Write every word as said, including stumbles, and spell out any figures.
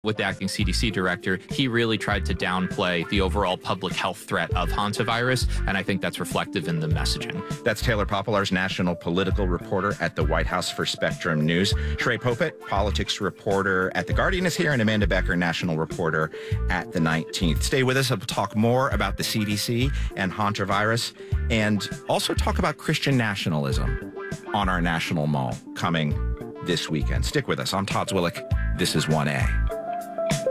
With the acting C D C director, he really tried to downplay the overall public health threat of hantavirus, and I think that's reflective in the messaging. That's Taylor Poplar's national political reporter at the White House for Spectrum News. Trey Popet, politics reporter at The Guardian, is here, and Amanda Becker, national reporter at The nineteenth. Stay with us. We'll talk more about the C D C and hantavirus, and also talk about Christian nationalism on our National Mall coming this weekend. Stick with us. I'm Todd Zwillich. This is one A.